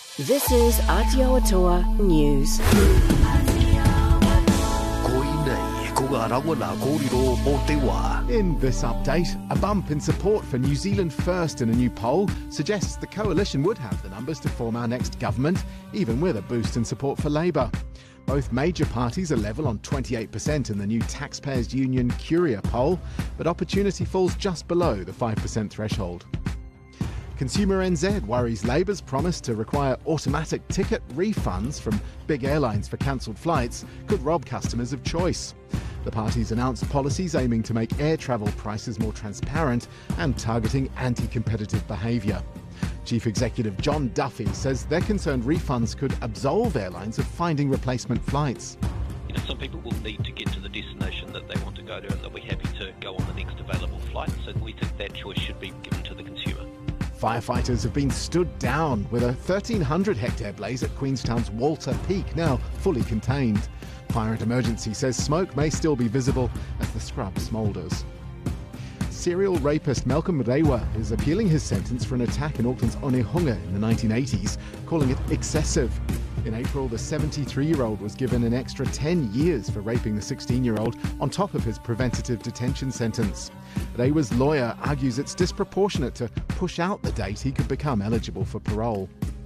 This is Aotearoa News. In this update, a bump in support for New Zealand First in a new poll suggests the coalition would have the numbers to form our next government, even with a boost in support for Labour. Both major parties are level on 28% in the new Taxpayers Union Curia poll, but Opportunity falls just below the 5% threshold. Consumer NZ worries Labour's promise to require automatic ticket refunds from big airlines for cancelled flights could rob customers of choice. The party's announced policies aiming to make air travel prices more transparent and targeting anti-competitive behaviour. Chief Executive John Duffy says they're concerned refunds could absolve airlines of finding replacement flights. Some people will need to get to the destination that they want to go to, and they'll be happy to go on the next available flight. So we think that choice should be given to the consumer. Firefighters have been stood down with a 1,300-hectare blaze at Queenstown's Walter Peak now fully contained. Fire and Emergency says smoke may still be visible as the scrub smoulders. Serial rapist Malcolm Rewa is appealing his sentence for an attack in Auckland's Onehunga in the 1980s, calling it excessive. In April, the 73-year-old was given an extra 10 years for raping the 16-year-old on top of his preventative detention sentence. Rewa's lawyer argues it's disproportionate to push out the date he could become eligible for parole.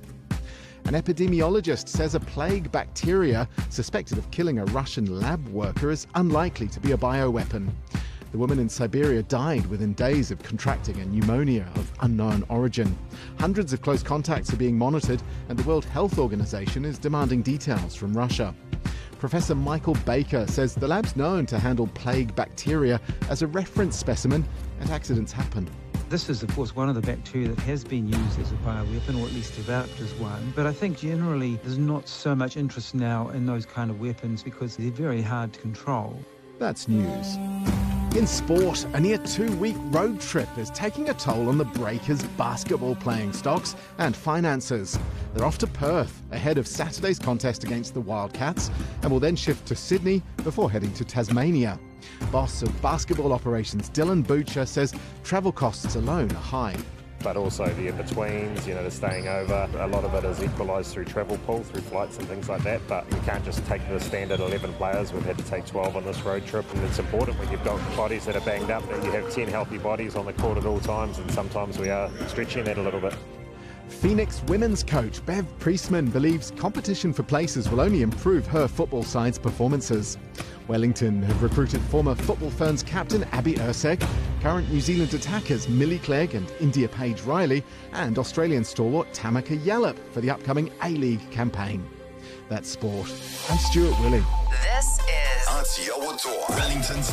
An epidemiologist says a plague bacteria suspected of killing a Russian lab worker is unlikely to be a bioweapon. The woman in Siberia died within days of contracting a pneumonia of unknown origin. Hundreds of close contacts are being monitored, and the World Health Organization is demanding details from Russia. Professor Michael Baker says the lab's known to handle plague bacteria as a reference specimen, and accidents happen. This is, of course, one of the bacteria that has been used as a bioweapon, or at least developed as one. But I think generally there's not so much interest now in those kind of weapons because they're very hard to control. That's news. In sport, a near 2-week road trip is taking a toll on the Breakers' basketball playing stocks and finances. They're off to Perth ahead of Saturday's contest against the Wildcats and will then shift to Sydney before heading to Tasmania. Boss of basketball operations Dylan Butcher says travel costs alone are high. But also the in-betweens, the staying over. A lot of it is equalised through travel pool, through flights and things like that. But we can't just take the standard 11 players. We've had to take 12 on this road trip. And it's important when you've got bodies that are banged up that you have 10 healthy bodies on the court at all times. And sometimes we are stretching that a little bit. Phoenix women's coach Bev Priestman believes competition for places will only improve her football side's performances. Wellington have recruited former Football Ferns captain Abby Erceg, current New Zealand attackers Millie Clegg and India Page Riley, and Australian stalwart Tamika Yallop for the upcoming A-League campaign. That's sport. I'm Stuart Willie. This is Aotearoa, Wellington's